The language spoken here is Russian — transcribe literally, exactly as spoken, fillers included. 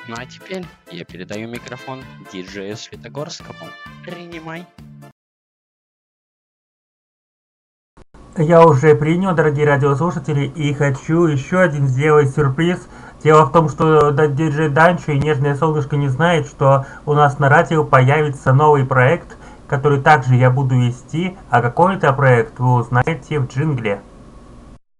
Ну а теперь я передаю микрофон диджею Светогорскому. Принимай. Я уже принял, дорогие радиослушатели, и хочу еще один сделать сюрприз. Дело в том, что диджей Данчо и Нежное Солнышко не знает, что у нас на радио появится новый проект, который также я буду вести, а какой это проект вы узнаете в джингле.